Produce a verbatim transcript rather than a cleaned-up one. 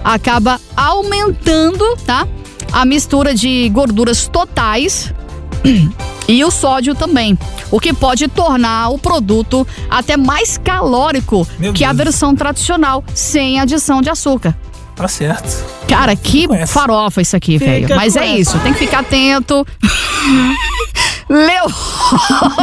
acaba aumentando, tá? A mistura de gorduras totais e o sódio também, o que pode tornar o produto até mais calórico Meu que a Deus. versão tradicional, sem adição de açúcar. Tá certo. Cara, que com essa. farofa isso aqui, Fica velho. Mas com é essa. isso, tem que ficar atento. Leu.